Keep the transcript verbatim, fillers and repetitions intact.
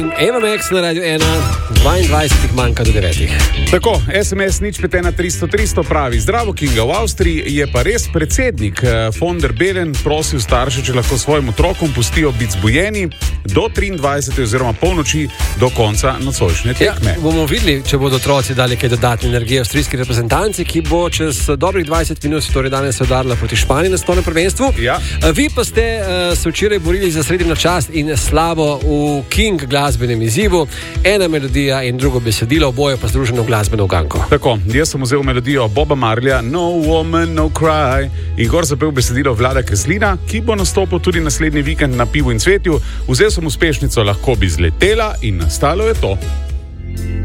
Eva Max na Radio ena, dvaindvajset manjka do devetih. Tako, es em es nič pet ena tristo tristo pravi: Zdravo, Kinga, v Avstriji je pa res predsednik von der Bellen prosil starše, če lahko svojim otrokom pustijo biti zbujeni do triindvajsete oziroma polnoči do konca nocojšnje tekme. Ja, bomo videli, če bodo otroci dali kaj dodatne energije avstrijski reprezentanci, ki bo čez dobrih dvajset minut, torej danes se udarila proti Španiji na stolnem prvenstvu. Ja. Vi pa ste uh, se včeraj borili za srednjo čast in slavo v King glasbenem izzivu. Ena melodija in drugo besedilo, oboje pa združeno v glasbeno uganko. Tako, jaz sem vzel melodijo Boba Marleya No Woman, No Cry in gor zapel besedilo Vlada Kreslina, ki bo nastopil tudi naslednji vikend na Pivu in cvetju. Vzel sem uspešnico Lahko bi zletela in nastalo je to.